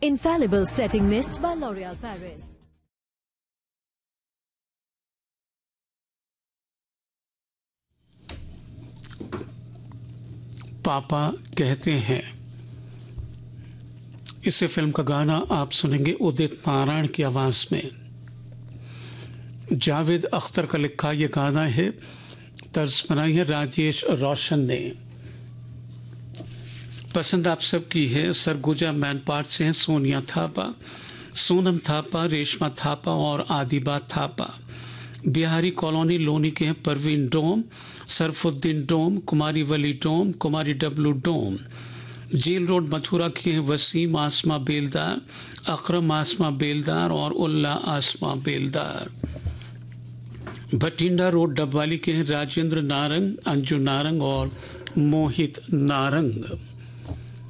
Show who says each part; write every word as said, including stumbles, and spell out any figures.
Speaker 1: Infallible Setting Mist by L'Oréal Paris.
Speaker 2: पापा कहते हैं, इसे फिल्म का गाना आप सुनेंगे उदित नारायण की आवाज में। जावेद अख्तर का लिखा यह गाना है, तर्ज बनाई है राजेश रोशन ने। पसंद आप सबकी है। सरगुजा मैनपाट से हैं सोनिया थापा, सोनम थापा, रेशमा थापा और आदिबा थापा। बिहारी कॉलोनी लोनी के हैं परवीन डोम, सरफुद्दीन डोम, कुमारी वली डोम, कुमारी डब्लू डोम। जेल रोड मथुरा के हैं वसीम आसमा बेलदार, अकरम आसमा बेलदार और उल्ला आसमा बेलदार। भटिंडा रोड डबवाली के हैं राजेंद्र नारंग, अंजू नारंग और मोहित नारंग।